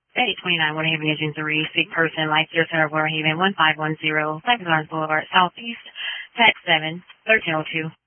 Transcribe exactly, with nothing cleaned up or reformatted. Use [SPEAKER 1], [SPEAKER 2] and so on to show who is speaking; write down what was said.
[SPEAKER 1] eight twenty-nine Waterhaven Engine three, sick person, Life Care Center of Waterhaven, one five one zero, Cypress Gardens Boulevard, Southeast, tax seven, thirteen oh two.